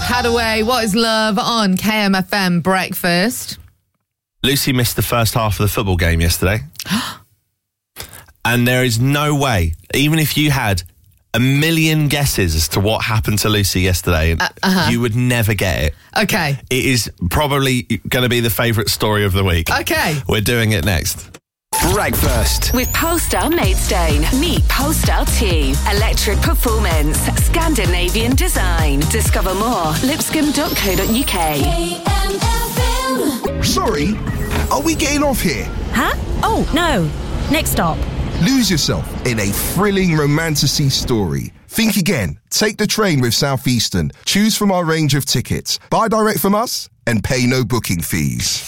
Hadaway, What Is Love on KMFM Breakfast. Lucy missed the first half of the football game yesterday. And there is no way, even if you had a million guesses as to what happened to Lucy yesterday, you would never get it. Okay. It is probably going to be the favourite story of the week. Okay. We're doing it next. Breakfast with Polestar Maidstone. Meet Polestar 2. Electric performance, Scandinavian design. Discover more. Lipscomb.co.uk. Sorry, are we getting off here? Huh? Oh, no. Next stop. Lose yourself in a thrilling romantasy story. Think again. Take the train with Southeastern. Choose from our range of tickets. Buy direct from us and pay no booking fees.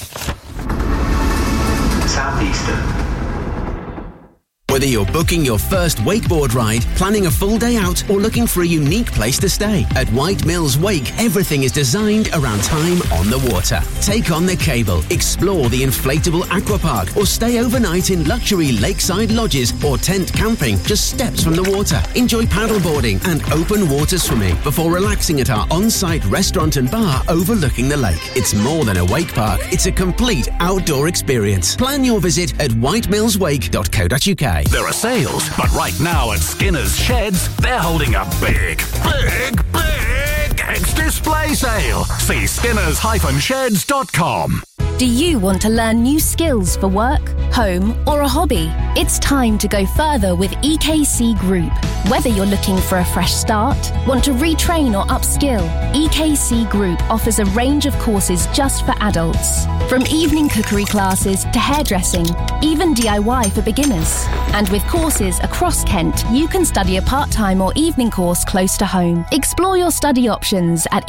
Southeastern. Whether you're booking your first wakeboard ride, planning a full day out, or looking for a unique place to stay, at White Mills Wake, everything is designed around time on the water. Take on the cable, explore the inflatable aquapark, or stay overnight in luxury lakeside lodges or tent camping just steps from the water. Enjoy paddleboarding and open water swimming before relaxing at our on-site restaurant and bar overlooking the lake. It's more than a wake park, it's a complete outdoor experience. Plan your visit at whitemillswake.co.uk. There are sales, but right now at Skinner's Sheds, they're holding a big ex-display sale. See skinners-sheds.com. Do you want to learn new skills for work, home, or a hobby? It's time to go further with EKC Group. Whether you're looking for a fresh start, want to retrain or upskill, EKC Group offers a range of courses just for adults. From evening cookery classes to hairdressing, even DIY for beginners. And with courses across Kent, you can study a part-time or evening course close to home. Explore your study options at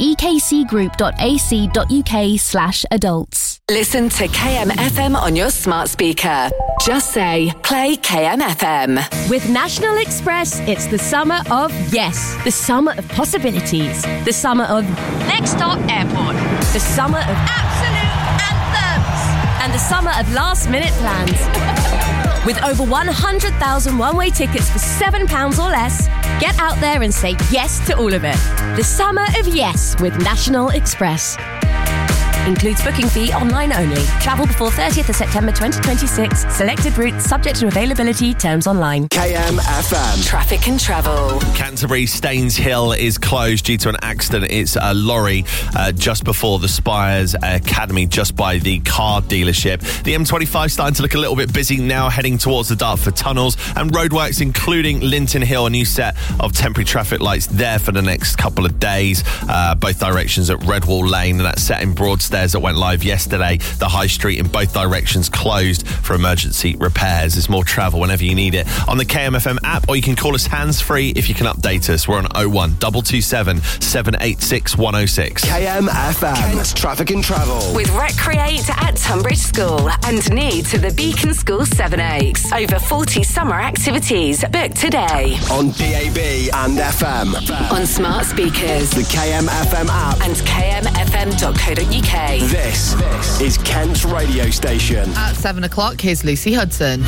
ekcgroup.ac.uk/adults. Listen to KMFM on your smart speaker. Just say, play KMFM. With National Express, it's the summer of yes. The summer of possibilities. The summer of next stop airport. The summer of absolute anthems. And the summer of last-minute plans. With over 100,000 one-way tickets for £7 or less, get out there and say yes to all of it. The summer of yes with National Express. Includes booking fee online only. Travel before 30th of September 2026. Selected routes subject to availability. Terms online. KMFM. Traffic and travel. Canterbury Staines Hill is closed due to an accident. It's a lorry just before the Spires Academy, just by the car dealership. The M25 starting to look a little bit busy now, heading towards the Dartford tunnels, and roadworks including Linton Hill. A new set of temporary traffic lights there for the next couple of days, both directions at Redwall Lane, and that's set in Broadstairs that went live yesterday. The High Street in both directions closed for emergency repairs. There's more travel whenever you need it on the KMFM app, or you can call us hands-free if you can update us. We're on 01 227 786 106. KMFM. Kent's Traffic and Travel. With Recreate at Tunbridge School and Need to the Beacon School Sevenoaks. Over 40 summer activities. Book today. On DAB and FM. On smart speakers. The KMFM app. And kmfm.co.uk. This is Kent's radio station. At 7 o'clock, here's Lucy Hudson.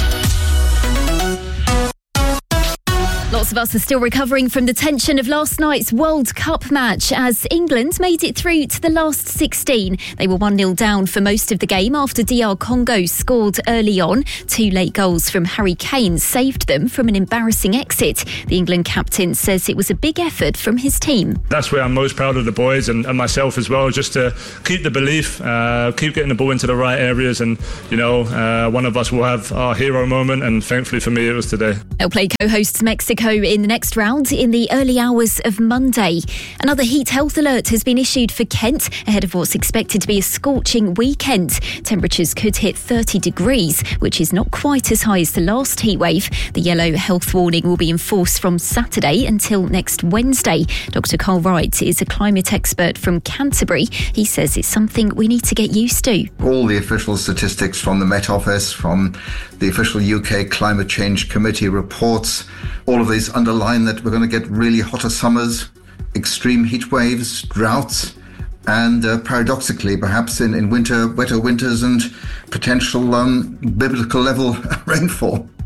Lots of us are still recovering from the tension of last night's World Cup match as England made it through to the last 16. They were 1-0 down for most of the game after DR Congo scored early on. 2 late goals from Harry Kane saved them from an embarrassing exit. The England captain says it was a big effort from his team. That's where I'm most proud of the boys and myself as well, just to keep the belief, keep getting the ball into the right areas, and, you know, one of us will have our hero moment, and thankfully for me it was today. They'll play co-hosts Mexico in the next round in the early hours of Monday. Another heat health alert has been issued for Kent ahead of what's expected to be a scorching weekend. Temperatures could hit 30 degrees, which is not quite as high as the last heatwave. The yellow health warning will be in force from Saturday until next Wednesday. Dr. Carl Wright is a climate expert from Canterbury. He says it's something we need to get used to. All the official statistics from the Met Office, from the official UK Climate Change Committee reports, all of these underline that we're going to get really hotter summers, extreme heat waves, droughts, and paradoxically, perhaps in winter, wetter winters and potential biblical level rainfall.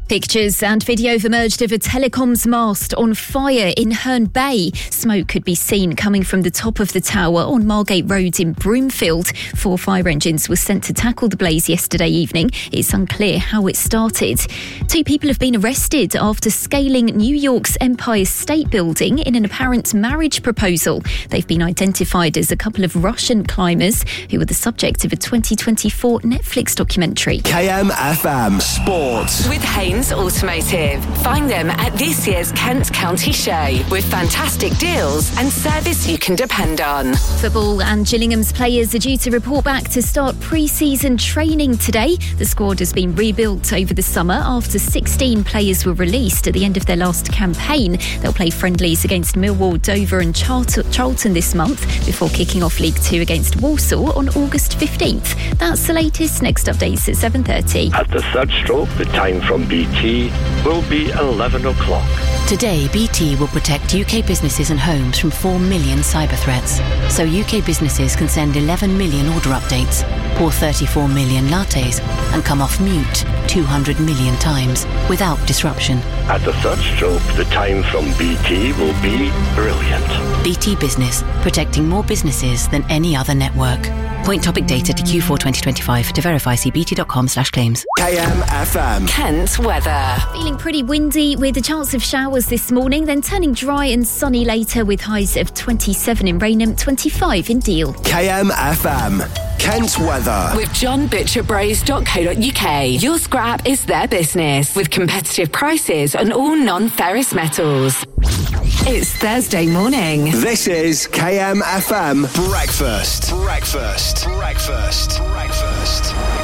Pictures and video have emerged of a telecoms mast on fire in Herne Bay. Smoke could be seen coming from the top of the tower on Margate Road in Broomfield. 4 fire engines were sent to tackle the blaze yesterday evening. It's unclear how it started. 2 people have been arrested after scaling New York's Empire State Building in an apparent marriage proposal. They've been identified as a couple of Russian climbers who were the subject of a 2024 Netflix documentary. KMFM Sports. With Haynes Automotive. Find them at this year's Kent County Show with fantastic deals and service you can depend on. Football and Gillingham's players are due to report back to start pre-season training today. The squad has been rebuilt over the summer after 16 players were released at the end of their last campaign. They'll play friendlies against Millwall, Dover and Charlton this month before kicking off League 2 against Walsall on August 15th. That's the latest. Next updates at 7:30. At the third stroke, the time from BT will be 11 o'clock. Today, BT will protect UK businesses and homes from 4 million cyber threats. So UK businesses can send 11 million order updates, pour 34 million lattes, and come off mute 200 million times without disruption. At the third stroke, the time from BT will be brilliant. BT Business, protecting more businesses than any other network. Point topic data to Q4 2025. To verify, see bt.com/claims. KMFM. Kent weather. Feeling pretty windy with a chance of showers this morning, then turning dry and sunny later with highs of 27 in Rainham, 25 in Deal. KMFM. Kent weather. With johnbutcherbros.co.uk. Your scrap is their business with competitive prices on all non-ferrous metals. It's Thursday morning. This is KMFM Breakfast. Breakfast. Breakfast. Breakfast.